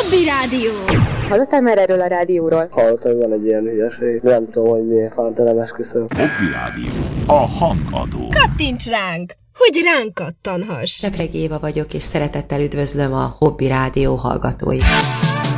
Hobby Rádió. Hallottál már erről a rádióról? Hallottam, hogy van egy ilyen hülyeség. Nem tudom, hogy miért fánt, nem esküszöm. Hobby Rádió. A hangadó. Kattints ránk, hogy ránk kattanhass. Sepregi Éva vagyok, és szeretettel üdvözlöm a Hobby Rádió hallgatóit.